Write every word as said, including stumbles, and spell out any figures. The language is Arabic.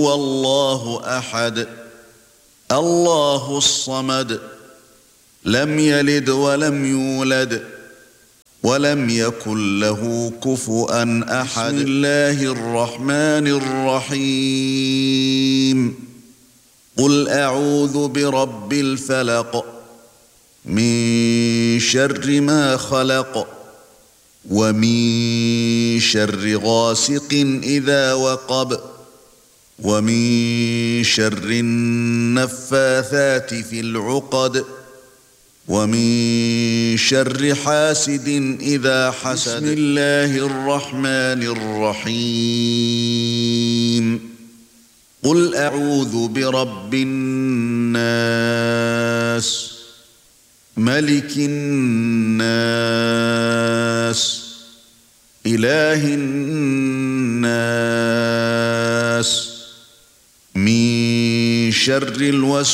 والله أحد الله الصمد لم يلد ولم يولد ولم يكن له كفؤا أحد. بسم الله الرحمن الرحيم. قل أعوذ برب الفلق من شر ما خلق ومن شر غاسق إذا وقب ومن شر النفاثات في العقد ومن شر حاسد إذا حسد. بسم الله الرحمن الرحيم. قل أعوذ برب الناس ملك الناس إله الناس من شر الوسواس